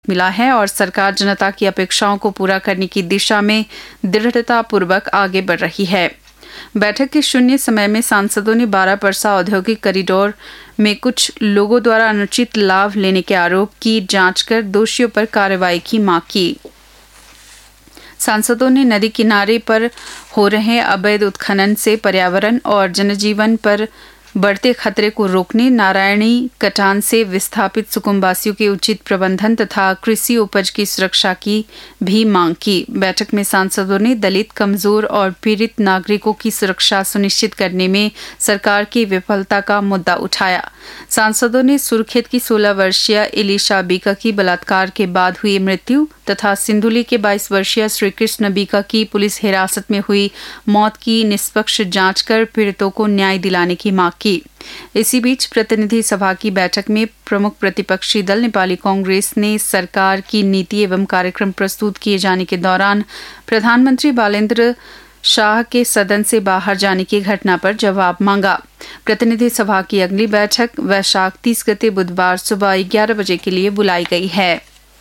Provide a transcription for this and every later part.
मिला है और सरकार जनता की अपेक्षाओं को पूरा करने की दिशा में दृढ़तापूर्वक आगे बढ़ रही है। बैठक के शून्य समय में सांसदों ने 12 परसा औद्योगिक कॉरिडोर में कुछ लोगों द्वारा अनुचित लाभ लेने के आरोप की जांच कर दोषियों पर कार्रवाई की मांग की। सांसदों ने नदी किनारे पर हो रहे अवैध उत्खनन से पर्यावरण और जनजीवन पर बढ़ते खतरे को रोकने, नारायणी कटान से विस्थापित सुकुम्बासियों के उचित प्रबंधन तथा कृषि उपज की सुरक्षा की भी मांग की। बैठक में सांसदों ने दलित, कमजोर और पीड़ित नागरिकों की सुरक्षा सुनिश्चित करने में सरकार की विफलता का मुद्दा उठाया। सांसदों ने सुरखेत की 16 वर्षीय इलिशा बीका की बलात्कार के बाद हुई मृत्यु तथा सिंधुली के 22 वर्षीय श्रीकृष्ण बीका की पुलिस हिरासत में हुई मौत की निष्पक्ष जांच कर पीड़ितों को न्याय दिलाने की मांग की। इसी बीच प्रतिनिधि सभा की बैठक में प्रमुख प्रतिपक्षी दल नेपाली कांग्रेस ने सरकार की नीति एवं कार्यक्रम प्रस्तुत किए जाने के दौरान प्रधानमंत्री बालेन्द्र शाह के सदन से बाहर जाने की घटना पर जवाब मांगा। प्रतिनिधि सभा की अगली बैठक वैशाख 30 गते बुधवार सुबह 11 बजे के लिए बुलाई गई है।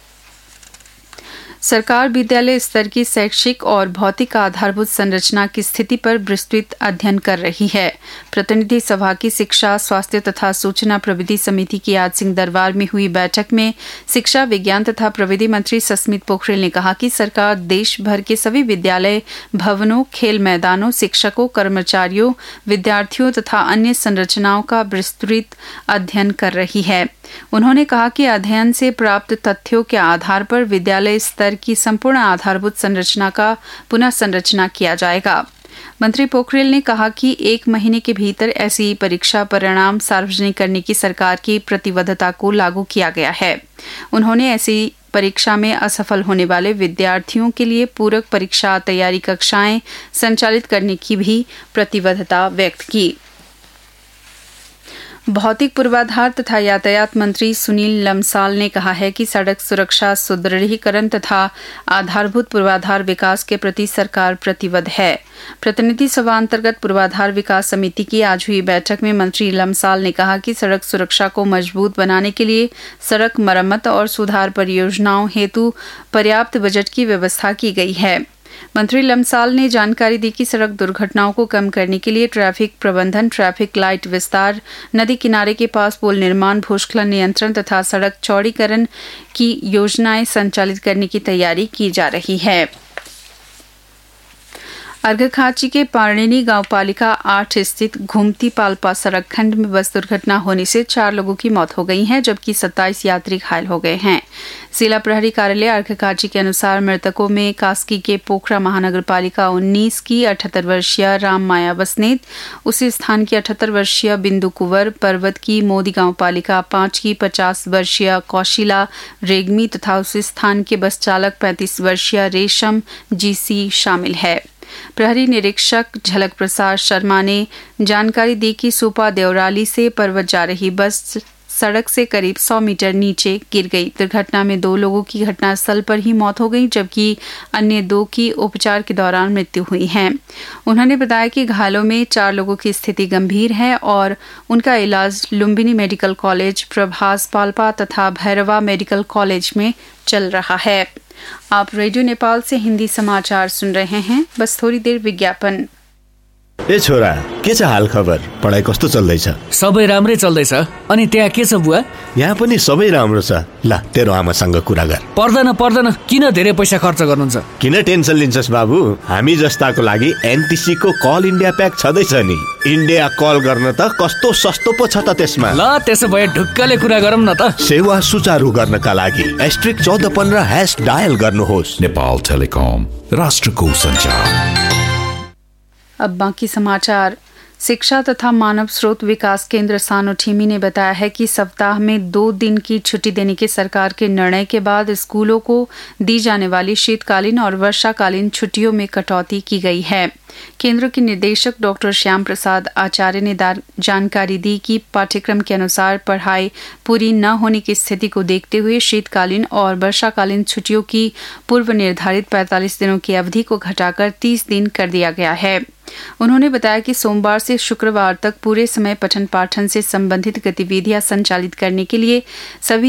सरकार विद्यालय स्तर की शैक्षिक और भौतिक आधारभूत संरचना की स्थिति पर विस्तृत अध्ययन कर रही है। प्रतिनिधि सभा की शिक्षा, स्वास्थ्य तथा सूचना प्रविधि समिति की आज सिंह दरबार में हुई बैठक में शिक्षा, विज्ञान तथा प्रविधि मंत्री सस्मित पोखरेल ने कहा कि सरकार देश भर के सभी विद्यालय भवनों, खेल मैदानों, शिक्षकों, कर्मचारियों, विद्यार्थियों तथा अन्य संरचनाओं का विस्तृत अध्ययन कर रही है। उन्होंने कहा कि अध्ययन से प्राप्त तथ्यों के आधार पर विद्यालय स्तर की संपूर्ण आधारभूत संरचना का पुनः संरचना किया जाएगा। मंत्री पोखरेल ने कहा कि 1 महीने के भीतर ऐसी परीक्षा परिणाम सार्वजनिक करने की सरकार की प्रतिबद्धता को लागू किया गया है। उन्होंने ऐसी परीक्षा में असफल होने वाले विद्यार्थियों के लिए पूरक परीक्षा तैयारी कक्षाएं संचालित करने की भी प्रतिबद्धता व्यक्त की। भौतिक पूर्वाधार तथा यातायात मंत्री सुनील लमसाल ने कहा है कि सड़क सुरक्षा सुदृढ़ीकरण तथा आधारभूत पूर्वाधार विकास के प्रति सरकार प्रतिबद्ध है। प्रतिनिधि सभा अंतर्गत पूर्वाधार विकास समिति की आज हुई बैठक में मंत्री लमसाल ने कहा कि सड़क सुरक्षा को मजबूत बनाने के लिए सड़क मरम्मत और सुधार परियोजनाओं हेतु पर्याप्त बजट की व्यवस्था की गई है। मंत्री लमसाल ने जानकारी दी कि सड़क दुर्घटनाओं को कम करने के लिए ट्रैफिक प्रबंधन, ट्रैफिक लाइट विस्तार, नदी किनारे के पास पुल निर्माण, भूस्खलन नियंत्रण तथा सड़क चौड़ीकरण की योजनाएं संचालित करने की तैयारी की जा रही है। अर्घखांची के पारणिनी गांव पालिका 8 स्थित घुमती पाल्पा सड़क खंड में बस दुर्घटना होने से 4 लोगों की मौत हो गई है, जबकि 27 यात्री घायल हो गए हैं। जिला प्रहरी कार्यालय अर्घखांची के अनुसार मृतकों में कास्की के पोखरा महानगर पालिका 19 की 78 वर्षीय राम माया बसनेत, उसी स्थान की 78 वर्षीय बिंदु कुंवर, पर्वत की मोदी गांव पालिका 5 की 50 वर्षीय कौशिला रेग्मी तथा उसी स्थान के बस चालक 35 वर्षीय रेशम जीसी शामिल है। प्रहरी निरीक्षक झलक प्रसाद शर्मा ने जानकारी दी कि सुपा देवराली से पर्वत जा रही बस सड़क से करीब 100 मीटर नीचे गिर गई। दुर्घटना में 2 लोगों की घटनास्थल पर ही मौत हो गई, जबकि अन्य 2 की उपचार के दौरान मृत्यु हुई है। उन्होंने बताया कि घायलों में 4 लोगों की स्थिति गंभीर है और उनका इलाज लुम्बिनी मेडिकल कॉलेज, प्रभास पाल्पा तथा भैरवा मेडिकल कॉलेज में चल रहा है। आप रेडियो नेपाल से हिंदी समाचार सुन रहे हैं। बस थोड़ी देर विज्ञापन। ए छोरा, के छ हाल खबर? पढाइ कस्तो चल्दैछ? सबै राम्रै चल्दैछ। अनि त्यहाँ के छ बुवा? यहाँ पनि सबै राम्रो छ। ल, तेरो आमासँग कुरा गर। पर्दैन, किन धेरै पैसा खर्च गर्नुहुन्छ? किन टेन्सन लिन्छस् बाबु? हामी जस्ताको लागि एनटिसी को कल इन्डिया प्याक छदैछ नि। इन्डिया कल गर्न त कस्तो सस्तो पो छ त त्यसमा। ल, त्यसो भए ढुक्कले कुरा गरौँ न त। सेवा सुचारू गर्नका लागि *1415# डायल गर्नुहोस्। नेपाल टेलिकम, राष्ट्रको संचार। अब बाकी समाचार। शिक्षा तथा मानव स्रोत विकास केंद्र सानोठीमी ने बताया है कि सप्ताह में 2 दिन की छुट्टी देने के सरकार के निर्णय के बाद स्कूलों को दी जाने वाली शीतकालीन और वर्षाकालीन छुट्टियों में कटौती की गई है। केंद्र के निदेशक डॉक्टर श्याम प्रसाद आचार्य ने जानकारी दी कि पाठ्यक्रम के अनुसार पढ़ाई पूरी न होने की स्थिति को देखते हुए शीतकालीन और वर्षाकालीन छुट्टियों की पूर्व निर्धारित 45 दिनों की अवधि को घटाकर 30 दिन कर दिया गया है। उन्होंने बताया कि सोमवार से शुक्रवार तक पूरे समय पठन पाठन से संबंधित गतिविधियां संचालित करने के लिए सभी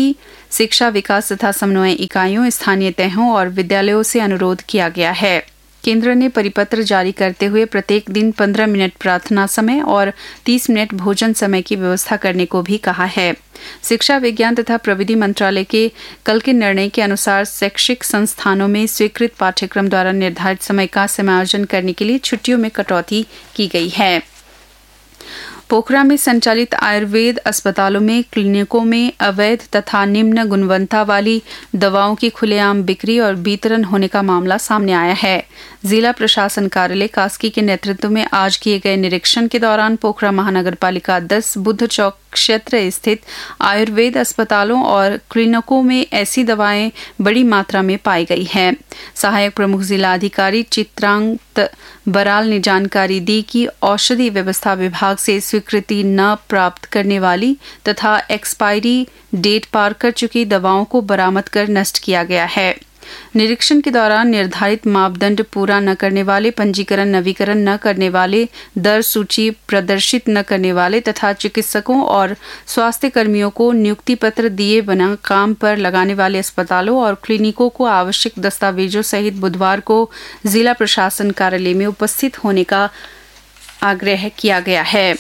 शिक्षा विकास तथा समन्वय इकाइयों, स्थानीय तहों और विद्यालयों से अनुरोध किया गया है। केंद्र ने परिपत्र जारी करते हुए प्रत्येक दिन 15 मिनट प्रार्थना समय और 30 मिनट भोजन समय की व्यवस्था करने को भी कहा है। शिक्षा विज्ञान तथा प्रविधि मंत्रालय के कल के निर्णय के अनुसार शैक्षिक संस्थानों में स्वीकृत पाठ्यक्रम द्वारा निर्धारित समय का समायोजन करने के लिए छुट्टियों में कटौती की गई है। पोखरा में संचालित आयुर्वेद अस्पतालों में क्लिनिकों में अवैध तथा निम्न गुणवत्ता वाली दवाओं की खुलेआम बिक्री और वितरण होने का मामला सामने आया है। जिला प्रशासन कार्यालय कास्की के नेतृत्व में आज किए गए निरीक्षण के दौरान पोखरा महानगर पालिका 10 बुद्ध चौक क्षेत्र स्थित आयुर्वेद अस्पतालों और क्लिनिकों में ऐसी दवाएं बड़ी मात्रा में पाई गई है। सहायक प्रमुख जिला अधिकारी चित्रांत बराल ने जानकारी दी कि औषधि व्यवस्था विभाग से स्वीकृति न प्राप्त करने वाली तथा एक्सपायरी डेट पार कर चुकी दवाओं को बरामद कर नष्ट किया गया है। निरीक्षण के दौरान निर्धारित मापदंड पूरा न करने वाले, पंजीकरण नवीकरण न करने वाले, दर सूची प्रदर्शित न करने वाले तथा चिकित्सकों और स्वास्थ्य कर्मियों को नियुक्ति पत्र दिए बिना काम पर लगाने वाले अस्पतालों और क्लिनिकों को आवश्यक दस्तावेजों सहित बुधवार को जिला प्रशासन कार्यालय में उपस्थित होने का आग्रह किया गया है।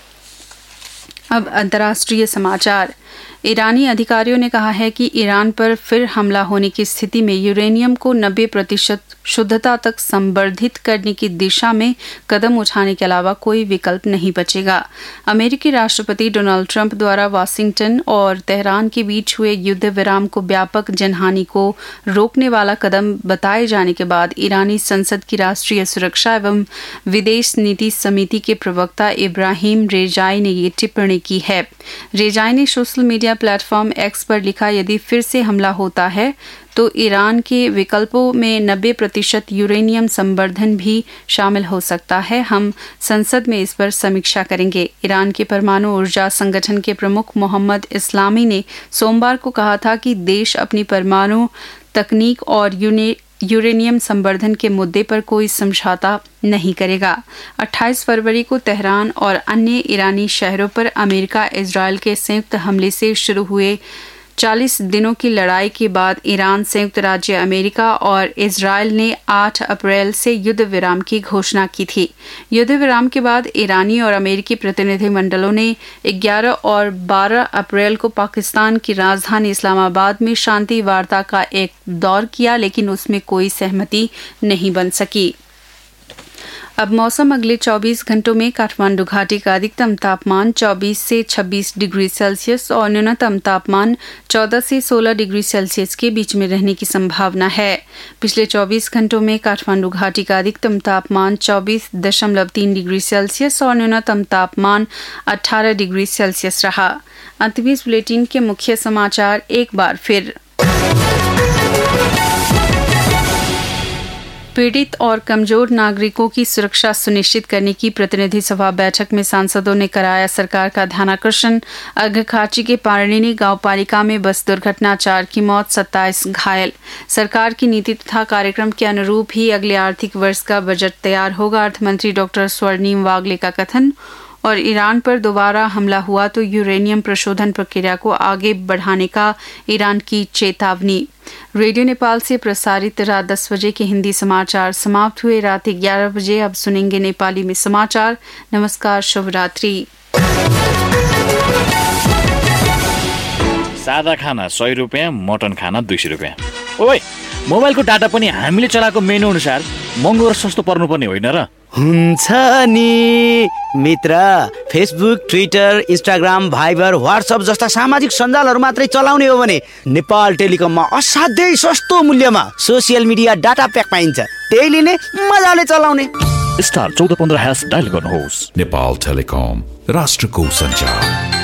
अब अंतर्राष्ट्रीय समाचार। ईरानी अधिकारियों ने कहा है कि ईरान पर फिर हमला होने की स्थिति में यूरेनियम को 90% शुद्धता तक संवर्धित करने की दिशा में कदम उठाने के अलावा कोई विकल्प नहीं बचेगा। अमेरिकी राष्ट्रपति डोनाल्ड ट्रंप द्वारा वाशिंगटन और तेहरान के बीच हुए युद्ध विराम को व्यापक जनहानि को रोकने वाला कदम बताए जाने के बाद ईरानी संसद की राष्ट्रीय सुरक्षा एवं विदेश नीति समिति के प्रवक्ता इब्राहिम रेजाई ने ये टिप्पणी की है। रेजाई ने सोशल मीडिया प्लेटफॉर्म एक्स पर लिखा, यदि फिर से हमला होता है तो ईरान के विकल्पों में 90% यूरेनियम संवर्धन भी शामिल हो सकता है। हम संसद में इस पर समीक्षा करेंगे। ईरान के परमाणु ऊर्जा संगठन के प्रमुख मोहम्मद इस्लामी ने सोमवार को कहा था कि देश अपनी परमाणु तकनीक और यूरेनियम संवर्धन के मुद्दे पर कोई समझौता नहीं करेगा। 28 फरवरी को तेहरान और अन्य ईरानी शहरों पर अमेरिका इजरायल के संयुक्त हमले से शुरू हुए 40 दिनों की लड़ाई के बाद ईरान, संयुक्त राज्य अमेरिका और इजरायल ने 8 अप्रैल से युद्ध विराम की घोषणा की थी। युद्ध विराम के बाद ईरानी और अमेरिकी प्रतिनिधिमंडलों ने 11 और 12 अप्रैल को पाकिस्तान की राजधानी इस्लामाबाद में शांति वार्ता का एक दौर किया, लेकिन उसमें कोई सहमति नहीं बन सकी। अब मौसम। अगले 24 घंटों में काठमांडू घाटी का अधिकतम तापमान 24 से 26 डिग्री सेल्सियस और न्यूनतम तापमान 14 से 16 डिग्री सेल्सियस के बीच में रहने की संभावना है। पिछले 24 घंटों में काठमांडू घाटी का अधिकतम तापमान 24.3 डिग्री सेल्सियस और न्यूनतम तापमान 18 डिग्री सेल्सियस रहा। अंत में इस बुलेटिन के मुख्य समाचार एक बार फिर। पीड़ित और कमजोर नागरिकों की सुरक्षा सुनिश्चित करने की प्रतिनिधि सभा बैठक में सांसदों ने कराया सरकार का ध्यानाकर्षण। अर्घखाची के पारणिनी गांव पालिका में बस दुर्घटना, 4 की मौत, 27 घायल। सरकार की नीति तथा कार्यक्रम के अनुरूप ही अगले आर्थिक वर्ष का बजट तैयार होगा, अर्थ मंत्री डॉक्टर स्वर्णिम वागले का कथन। और ईरान पर दोबारा हमला हुआ तो यूरेनियम प्रशोधन प्रक्रिया को आगे बढ़ाने का ईरान की चेतावनी। रेडियो नेपाल से प्रसारित रात 10 बजे के हिंदी समाचार समाप्त हुए। रात 11 बजे अब सुनेंगे नेपाली में समाचार। नमस्कार, शुभ रात्रि। सादा खाना 100 रुपियाँ, मटन खाना 200 रुपियाँ। ओइ, मोबाइलको डाटा पनि हामीले चलाएको मेनु अनुसार महँगो र सस्तो पर्नुपर्ने होइन र? हुन्छ नि मित्र, Facebook, Twitter, Instagram, Viber, WhatsApp जस्ता सामाजिक सञ्जालहरू मात्रै चलाउने हो भने नेपाल टेलिकममा असाध्यै सस्तो मूल्यमा सोसियल मिडिया डाटा प्याक पाइन्छ। त्यही लिने, मजाले चलाउने। स्टार 1415# डायल गर्नुहोस्। नेपाल टेलिकम, राष्ट्रको सञ्चार।